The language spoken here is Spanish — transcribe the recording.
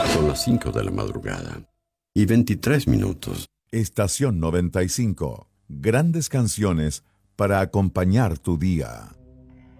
Son las 5 de la madrugada y 23 minutos. Estación 95. Grandes canciones para acompañar tu día.